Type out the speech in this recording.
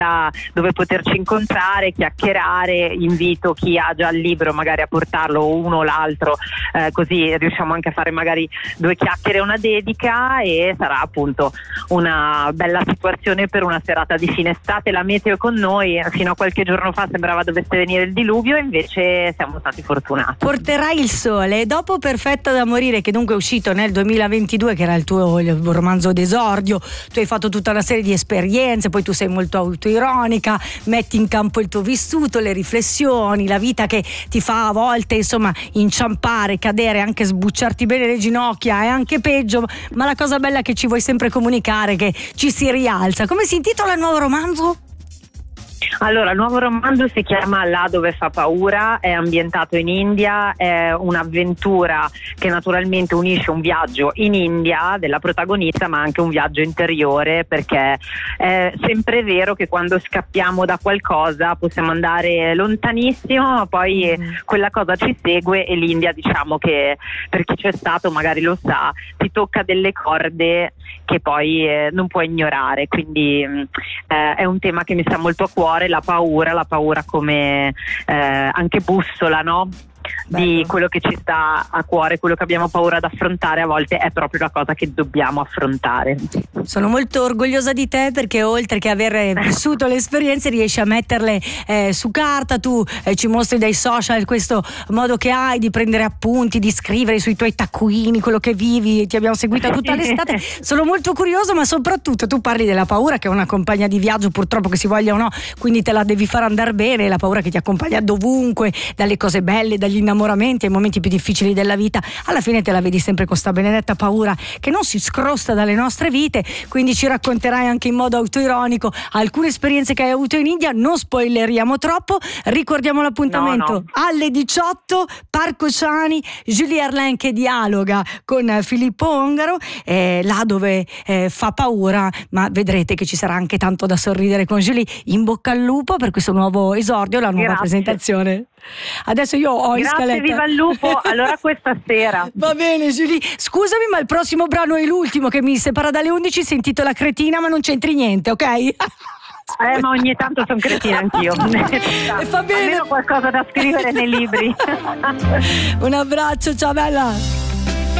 dove poterci incontrare, chiacchierare. Invito chi ha già il libro magari a portarlo, uno o l'altro, così riusciamo anche a fare magari 2 chiacchiere e una dedica, e sarà appunto una bella situazione per una serata di fine estate. La meteo con noi, fino a qualche giorno fa sembrava dovesse venire il diluvio, invece siamo stati fortunati. Porterai il sole. Dopo Perfetta da morire, che dunque è uscito nel 2022, che era il tuo romanzo d'esordio, tu hai fatto tutta una serie di esperienze, poi tu sei molto autoironica, metti in campo il tuo vissuto, le riflessioni, la vita che ti fa a volte insomma inciampare, cadere, anche sbucciarti bene le ginocchia e anche peggio, ma la cosa bella è che ci vuoi sempre comunicare, che ci si rialza. Come si intitola il nuovo romanzo? Allora, il nuovo romanzo si chiama Là dove fa paura, è ambientato in India, è un'avventura che naturalmente unisce un viaggio in India della protagonista, ma anche un viaggio interiore, perché è sempre vero che quando scappiamo da qualcosa possiamo andare lontanissimo, ma poi quella cosa ci segue, e l'India, diciamo che per chi c'è stato magari lo sa, ti tocca delle corde che poi non puoi ignorare, quindi è un tema che mi sta molto a cuore, la paura come anche bussola, no? Di quello che ci sta a cuore, quello che abbiamo paura ad affrontare, a volte è proprio la cosa che dobbiamo affrontare. Sono molto orgogliosa di te, perché oltre che aver vissuto le esperienze riesci a metterle su carta. Tu ci mostri dai social questo modo che hai di prendere appunti, di scrivere sui tuoi taccuini quello che vivi. Ti abbiamo seguita tutta l'estate. Sono molto curiosa, ma soprattutto tu parli della paura, che è una compagna di viaggio, purtroppo, che si voglia o no, quindi te la devi far andare bene, la paura che ti accompagna dovunque, dalle cose belle, dagli innamoramenti ai momenti più difficili della vita. Alla fine te la vedi sempre con sta benedetta paura che non si scrosta dalle nostre vite, quindi ci racconterai anche in modo autoironico alcune esperienze che hai avuto in India. Non spoileriamo troppo, ricordiamo l'appuntamento alle 18, Parco Ciani, Julie Arlen che dialoga con Filippo Ongaro, là dove fa paura, ma vedrete che ci sarà anche tanto da sorridere con Julie. In bocca al lupo per questo nuovo esordio, la nuova presentazione. Adesso io ho in scaletta. Grazie, viva il lupo. Allora questa sera. Va bene, Julie. Scusami, ma il prossimo brano è l'ultimo che mi separa dalle 11. Si intitola Cretina, ma non c'entri niente, ok? Ma ogni tanto sono cretina anch'io. E fa bene. Almeno qualcosa da scrivere nei libri. Un abbraccio, ciao bella.